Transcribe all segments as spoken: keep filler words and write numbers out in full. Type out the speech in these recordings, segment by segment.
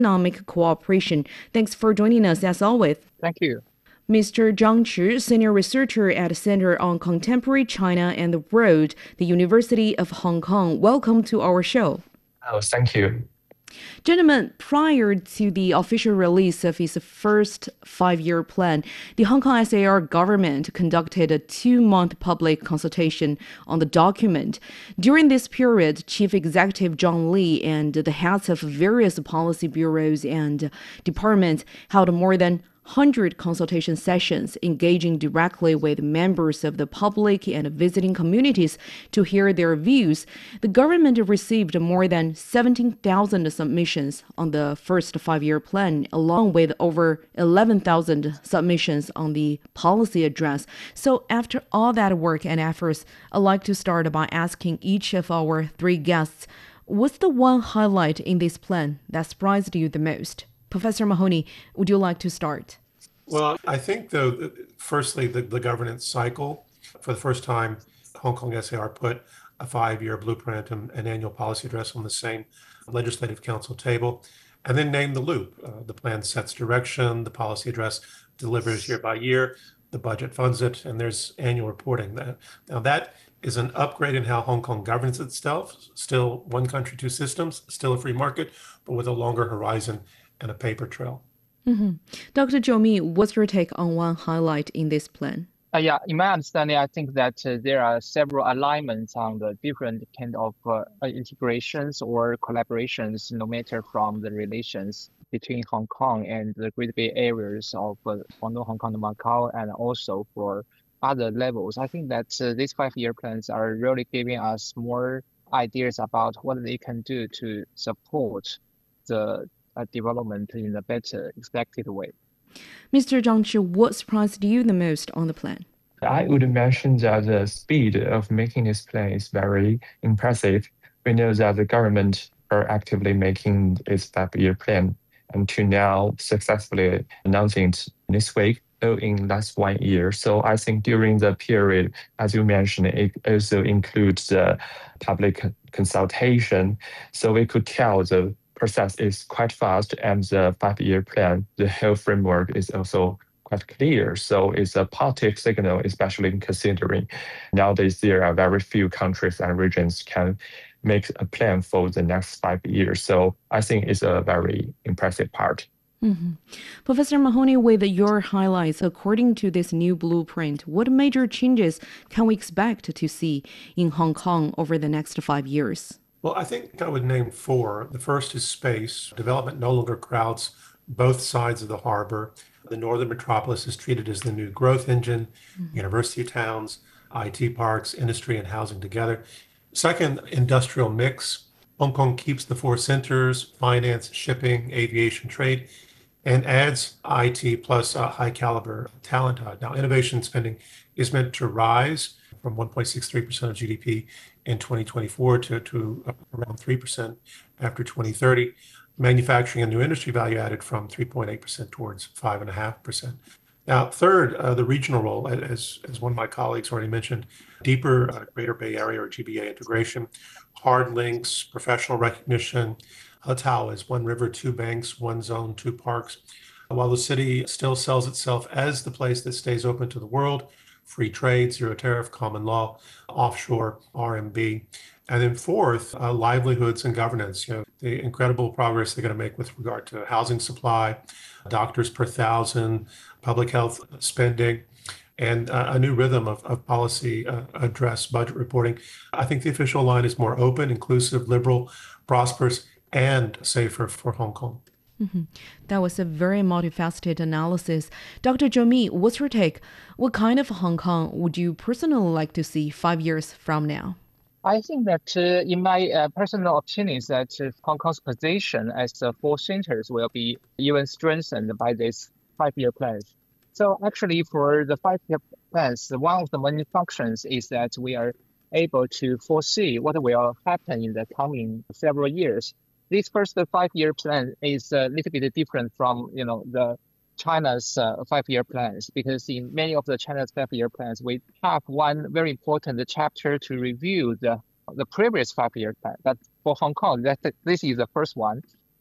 economic cooperation. Thanks for joining us as always. Thank you. Mister Zhang Chi, senior researcher at the Center on Contemporary China and the World, the University of Hong Kong. Welcome to our show. Oh, thank you. Gentlemen, prior to the official release of its first five-year plan, the Hong Kong S A R government conducted a two-month public consultation on the document. During this period, Chief Executive John Lee and the heads of various policy bureaus and departments held more than one hundred consultation sessions engaging directly with members of the public and visiting communities to hear their views. The government received more than seventeen thousand submissions on the first five-year plan, along with over eleven thousand submissions on the policy address. So after all that work and efforts, I'd like to start by asking each of our three guests, what's the one highlight in this plan that surprised you the most? Professor Mahoney, would you like to start? Well, I think, though, that firstly, the, the governance cycle. For the first time, Hong Kong S A R put a five-year blueprint and an annual policy address on the same Legislative Council table, and then named the loop. Uh, the plan sets direction, the policy address delivers year by year, the budget funds it, and there's annual reporting. That Now, that is an upgrade in how Hong Kong governs itself. Still one country, two systems, still a free market, but with a longer horizon and a paper trail. Mm-hmm. Doctor Zhou Mi, what's your take on one highlight in this plan? Uh, yeah, in my understanding, I think that uh, there are several alignments on the different kind of uh, integrations or collaborations, no matter from the relations between Hong Kong and the Great Bay areas of uh, Guangdong, Hong Kong, and Macau, and also for other levels. I think that uh, these five-year plans are really giving us more ideas about what they can do to support the uh, development in a better expected way. Mister Zhang Chi, what surprised you the most on the plan? I would mention that the speed of making this plan is very impressive. We know that the government are actively making its five-year plan and to now successfully announcing it this week in last one year. So I think during the period, as you mentioned, it also includes the public consultation. So we could tell the process is quite fast, and the five-year plan, the whole framework is also quite clear. So it's a positive signal, especially considering nowadays there are very few countries and regions can make a plan for the next five years. So I think it's a very impressive part. Mm-hmm. Professor Mahoney, with your highlights, according to this new blueprint, what major changes can we expect to see in Hong Kong over the next five years? Well, I think I would name four. The first is space. Development no longer crowds both sides of the harbor. The northern metropolis is treated as the new growth engine, mm-hmm. university towns, I T parks, industry and housing together. Second, industrial mix. Hong Kong keeps the four centers, finance, shipping, aviation, trade, and adds I T plus uh, high caliber talent. Uh, now, innovation spending is meant to rise from one point six three percent of G D P in twenty twenty-four to, to around three percent after twenty thirty. Manufacturing and new industry value added from three point eight percent towards five point five percent. Now, third, uh, the regional role, as, as one of my colleagues already mentioned, deeper uh, Greater Bay Area or G B A integration, hard links, professional recognition. Hotao is one river, two banks, one zone, two parks. While the city still sells itself as the place that stays open to the world, free trade, zero tariff, common law, offshore, R M B. And then fourth, uh, livelihoods and governance. You know, the incredible progress they're going to make with regard to housing supply, doctors per thousand, public health spending, and uh, a new rhythm of, of policy uh, address, budget reporting. I think the official line is more open, inclusive, liberal, prosperous, and safer for Hong Kong. Mm-hmm. That was a very multifaceted analysis. Doctor Zhou Mi, what's your take? What kind of Hong Kong would you personally like to see five years from now? I think that, uh, in my uh, personal opinion, is that uh, Hong Kong's position as the four centers will be even strengthened by this five-year plan. So actually, for the five-year plans, one of the main functions is that we are able to foresee what will happen in the coming several years. This first five-year plan is a little bit different from, you know, the China's uh, five-year plans, because in many of the China's five-year plans, we have one very important chapter to review the the previous five-year plan. But for Hong Kong, that this is the first one.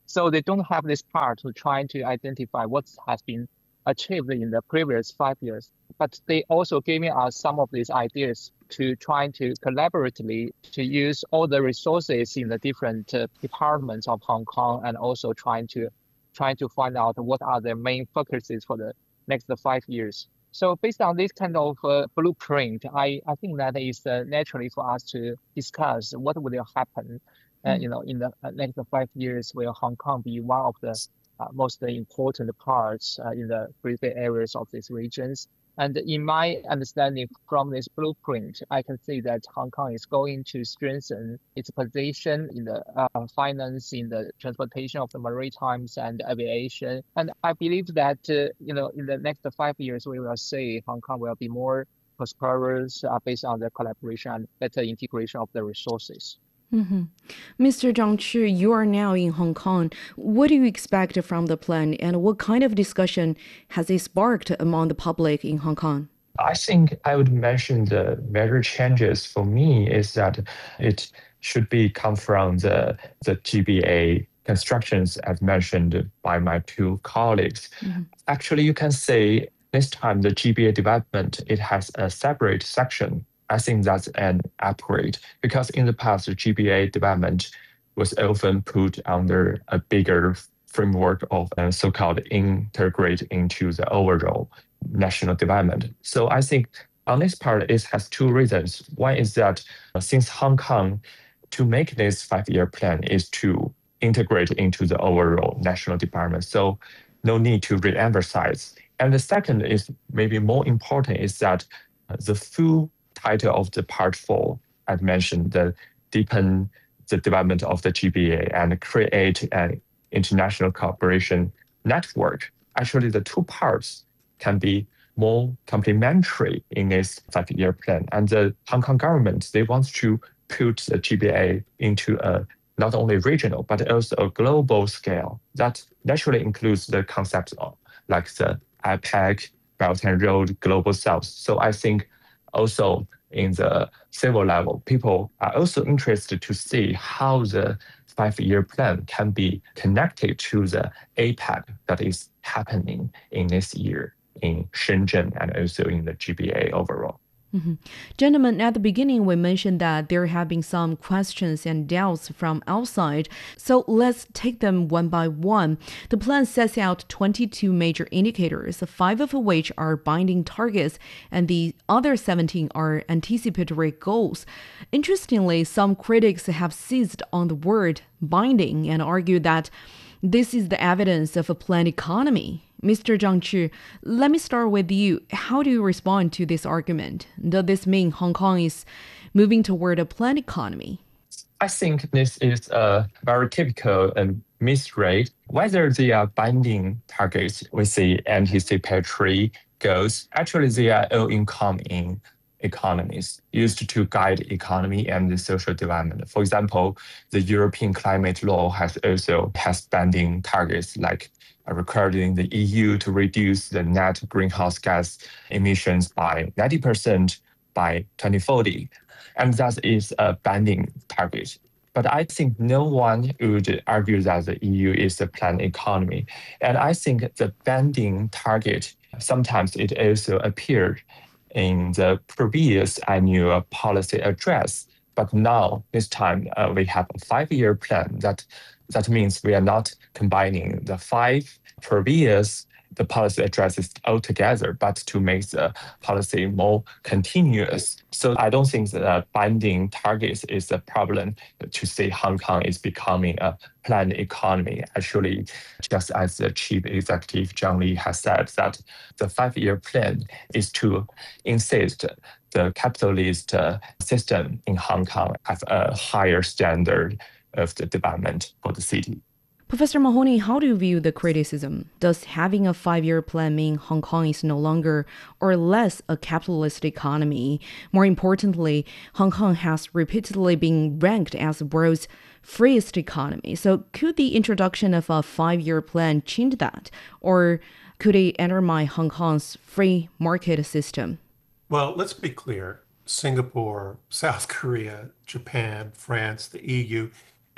So they don't have this part to try to identify what has been achieved in the previous five years. But they also giving us some of these ideas to try to collaboratively to use all the resources in the different uh, departments of Hong Kong, and also trying to trying to find out what are the main focuses for the next five years. So based on this kind of uh, blueprint, I, I think that is uh, naturally for us to discuss what will happen. Uh, you know, in the uh, next five years, will Hong Kong be one of the uh, most important parts uh, in the Great Bay areas of these regions? And in my understanding from this blueprint, I can see that Hong Kong is going to strengthen its position in the uh, finance, in the transportation of the maritimes and aviation. And I believe that, uh, you know, in the next five years, we will see Hong Kong will be more prosperous uh, based on the collaboration and better integration of the resources. Mm-hmm. Mister Zhang Chu, you are now in Hong Kong. What do you expect from the plan, and what kind of discussion has it sparked among the public in Hong Kong? I think I would mention the major changes for me is that it should be come from the, the G B A constructions as mentioned by my two colleagues. Mm-hmm. Actually, you can say this time the G B A development, it has a separate section. I think that's an upgrade because in the past, the G B A development was often put under a bigger framework of uh, so-called integrate into the overall national development. So I think on this part, it has two reasons. One is that uh, since Hong Kong, to make this five-year plan is to integrate into the overall national development. So no need to re-emphasize. And the second is maybe more important is that uh, the full title of the part four, as mentioned, the deepen the development of the G B A and create an international cooperation network. Actually, the two parts can be more complementary in this five-year plan. And the Hong Kong government, they want to put the G B A into a not only regional, but also a global scale. That naturally includes the concepts of like the I PEC, Belt and Road, Global South. So I think also in the civil level, people are also interested to see how the five-year plan can be connected to the A PEC that is happening in this year in Shenzhen and also in the G B A overall. Mm-hmm. Gentlemen, at the beginning, we mentioned that there have been some questions and doubts from outside. So let's take them one by one. The plan sets out twenty-two major indicators, five of which are binding targets, and the other seventeen are anticipatory goals. Interestingly, some critics have seized on the word binding and argued that this is the evidence of a planned economy. Mister Zhang Chu, let me start with you. How do you respond to this argument? Does this mean Hong Kong is moving toward a planned economy? I think this is a very typical and misread. Whether they are binding targets with the anticipatory goals, actually they are all income in economies used to guide economy and the social development. For example, the European climate law has also has binding targets like requiring the E U to reduce the net greenhouse gas emissions by ninety percent by twenty forty. And that is a binding target. But I think no one would argue that the E U is a planned economy. And I think the binding target, sometimes it also appeared in the previous annual policy address. But now, this time, uh, we have a five-year plan. That that means we are not combining the five previous the policy addresses all together, but to make the policy more continuous. So I don't think that binding targets is a problem to say Hong Kong is becoming a planned economy. Actually, just as the chief executive Zhang Li has said, that the five-year plan is to insist the capitalist system in Hong Kong have a higher standard of the development for the city. Professor Mahoney, how do you view the criticism? Does having a five-year plan mean Hong Kong is no longer or less a capitalist economy? More importantly, Hong Kong has repeatedly been ranked as the world's freest economy. So could the introduction of a five-year plan change that? Or could it undermine Hong Kong's free market system? Well, let's be clear. Singapore, South Korea, Japan, France, the E U,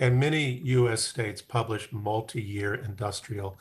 And many U S states publish multi-year industrial